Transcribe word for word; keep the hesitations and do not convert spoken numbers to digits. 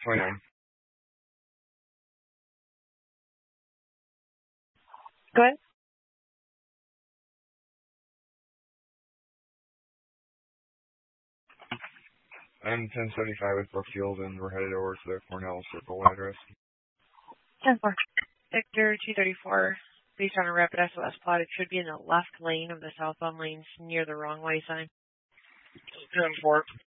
twenty-nine. Go ahead. I'm ten seventy-five with Brookfield, and we're headed over to the Cornell Circle address. ten four. Victor two thirty-four. Based on a rapid S O S plot, it should be in the left lane of the southbound lanes near the wrong way sign. ten four.